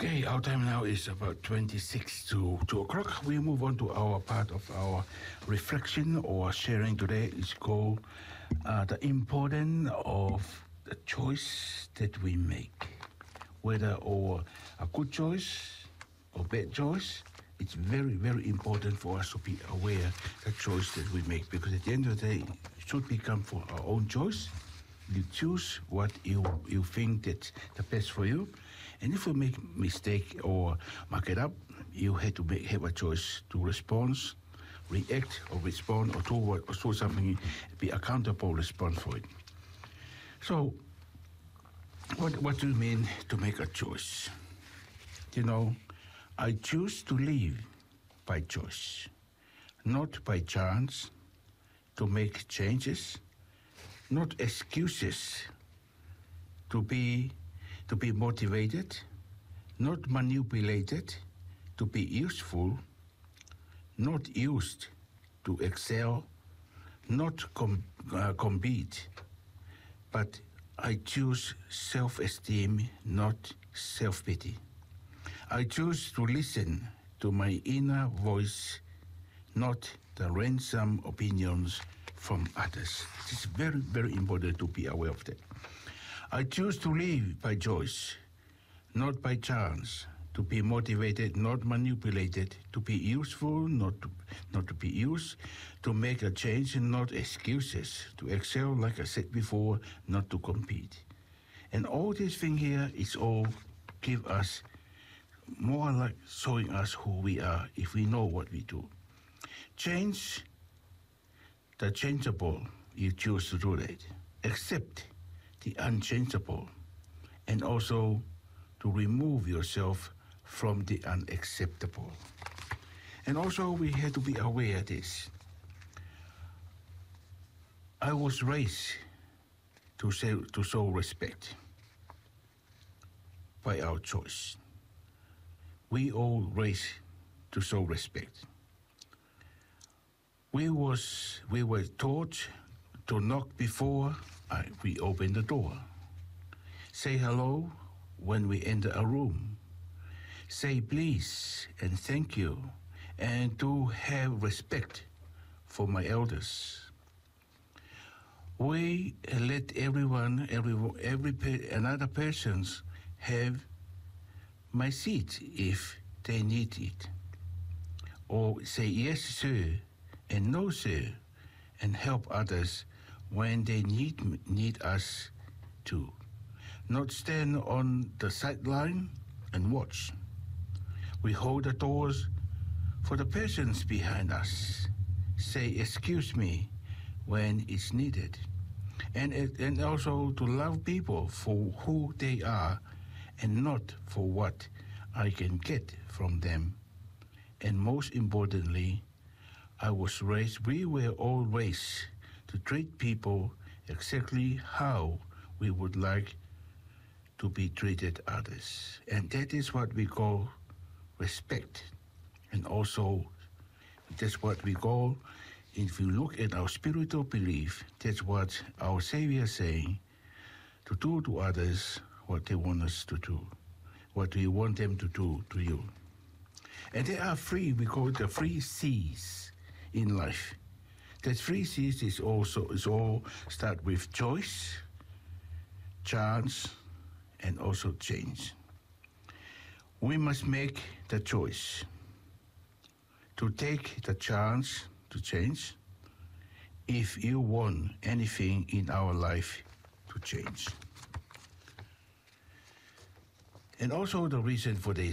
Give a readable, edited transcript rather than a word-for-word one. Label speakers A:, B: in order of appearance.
A: Okay, our time now is about 26 to 2 o'clock. We move on to our part of our reflection or sharing today. Is called the importance of the choice that we make. Whether or a good choice or bad choice, it's very, very important for us to be aware of the choice that we make. Because at the end of the day, it should become for our own choice. You choose what you think that's the best for you. And if you make mistake or muck it up, you have to have a choice to respond, react or respond or do something, be accountable, respond for it. So, what do you mean to make a choice? You know, I choose to live by choice, not by chance, to make changes, not excuses, to be motivated, not manipulated, to be useful, not used to excel, not compete, but I choose self-esteem, not self-pity. I choose to listen to my inner voice, not the ransom opinions from others. It is very, very important to be aware of that. I choose to live by choice, not by chance, to be motivated, not manipulated, to be useful, not to be used, to make a change, not excuses, to excel, like I said before, not to compete. And all this thing here is all give us more like showing us who we are if we know what we do. Change the changeable, you choose to do that. Accept the unchangeable, and also to remove yourself from the unacceptable. And also we have to be aware of this. I was raised to show respect by our choice. We all raised to show respect. We were taught to knock before we open the door. Say hello when we enter a room. Say please and thank you, and to have respect for my elders. We let another persons have my seat if they need it. Or say yes sir and no sir, and help others when they need us to. Not stand on the sideline and watch. We hold the doors for the persons behind us. Say excuse me when it's needed. And also to love people for who they are and not for what I can get from them. And most importantly, we were all raised to treat people exactly how we would like to be treated others. And that is what we call respect. And also, that's what we call, if you look at our spiritual belief, that's what our Savior is saying, to do to others what they want us to do, what we want them to do to you. And there are we call it the 3 C's in life. That 3 C's is all start with choice, chance, and also change. We must make the choice to take the chance to change if you want anything in our life to change. And also the reason for this